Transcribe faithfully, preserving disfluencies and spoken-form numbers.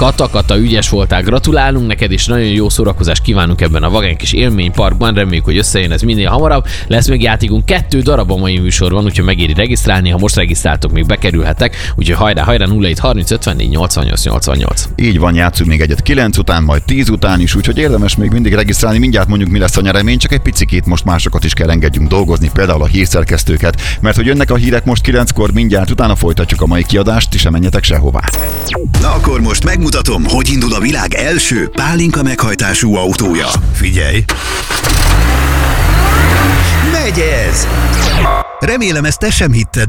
Kata, Kata, ügyes voltál, gratulálunk neked, és nagyon jó szórakozást kívánunk ebben a vagány kis élményparkban. Reméljük, hogy összejön ez minél hamarabb. Lesz még játékunk, kettő darab a mai műsorban, úgyhogy megéri regisztrálni. Ha most regisztráltok, még bekerülhetek. Úgyhogy hajrá, hajrá, nulla hét harminc ötvennégy nyolcvannyolc nyolcvannyolc. Így van, játszunk még egyet kilenc után, majd tíz után is, úgyhogy érdemes még mindig regisztrálni. Mindjárt mondjuk, mi lesz a nyeremény, csak egy picikét most másokat is kell engedjünk dolgozni, például a hírszerkesztőket, mert hogy jönnek a hírek most kilenckor, mindjárt utána folytatjuk a mai kiadást, ti sem menjetek sehová. Na akkor most megmutatom, hogy indul a világ első pálinka meghajtású autója. Figyelj! Megy ez! Remélem, ezt te sem hitted